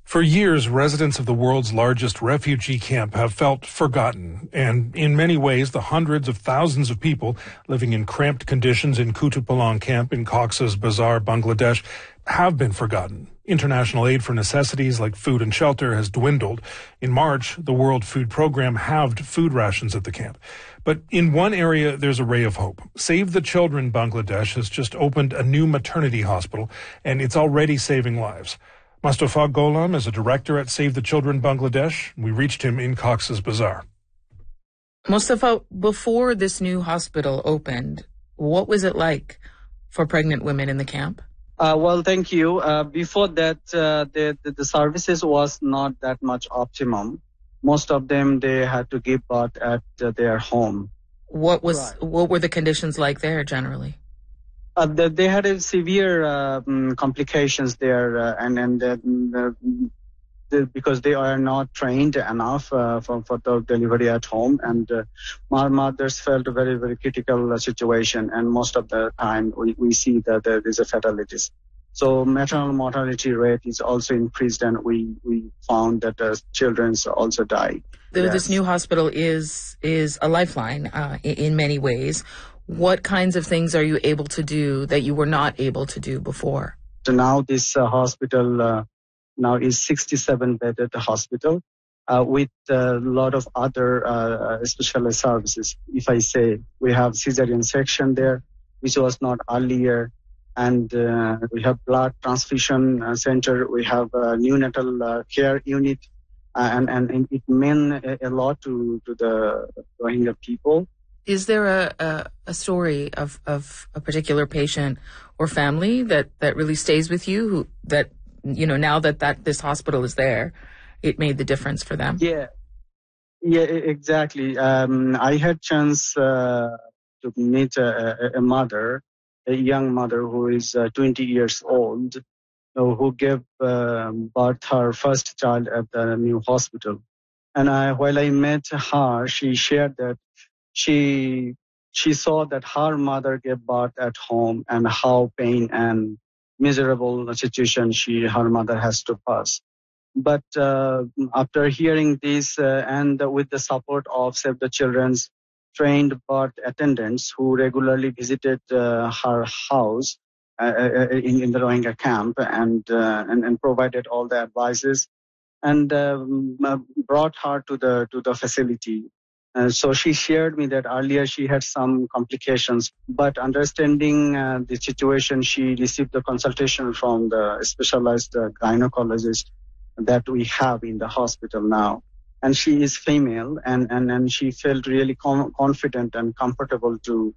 For years, residents of the world's largest refugee camp have felt forgotten, and in many ways, the hundreds of thousands of people living in cramped conditions in Kutupalong camp in Cox's Bazar, Bangladesh, have been forgotten. International aid for necessities like food and shelter has dwindled. In March, the World Food Program halved food rations at the camp. But in one area, there's a ray of hope. Save the Children Bangladesh has just opened a new maternity hospital, and it's already saving lives. Mustafa Gholam is a director at Save the Children Bangladesh. We reached him in Cox's Bazar. Mustafa, before this new hospital opened, what was it like for pregnant women in the camp? Well, thank you. Before that, the services was not that much optimum. Most of them, they had to give birth at their home. What were the conditions like there generally? They had a severe complications there, because they are not trained enough for the delivery at home, and our mothers felt a very, very critical situation, and most of the time we see that there is a fatalities. So maternal mortality rate is also increased, and we found that children also die. This new hospital is a lifeline in many ways. What kinds of things are you able to do that you were not able to do before? So now this hospital now is 67-bedded hospital with a lot of other specialized services. If I say, we have cesarean section there, which was not earlier, and we have blood transfusion center, we have a neonatal care unit, and it meant a lot to the Rohingya people. Is there a story of a particular patient or family that really stays with you, now that this hospital is there, it made the difference for them? Yeah, exactly. I had chance to meet a mother, a young mother who is 20 years old, who gave birth her first child at the new hospital. And while I met her, she shared that she saw that her mother gave birth at home and how pain and miserable situation her mother has to pass. But after hearing this and with the support of Save the Children's trained birth attendants who regularly visited her house in the Rohingya camp and provided all the advices and brought her to the facility. So she shared me that earlier she had some complications, but understanding the situation, she received the consultation from the specialized gynecologist that we have in the hospital now. And she is female, and she felt really confident and comfortable to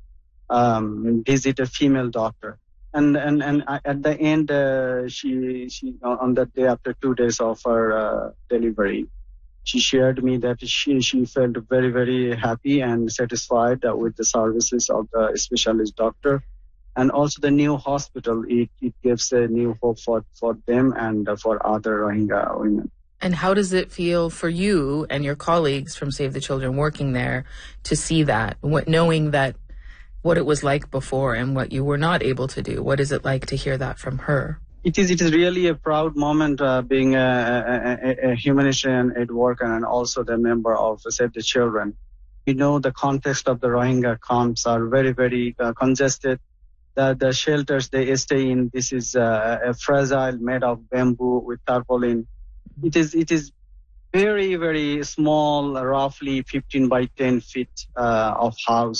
visit a female doctor. And at the end, she on that day after 2 days of her delivery, she shared me that she felt very, very happy and satisfied with the services of the specialist doctor. And also the new hospital, it gives a new hope for them and for other Rohingya women. And how does it feel for you and your colleagues from Save the Children working there to see that, knowing that what it was like before and what you were not able to do? What is it like to hear that from her? It is really a proud moment being a humanitarian aid worker and also the member of Save the Children. We know the context of the Rohingya camps are very, very congested. The shelters they stay in, this is a fragile made of bamboo with tarpaulin. It is very, very small, roughly 15 by 10 feet of house.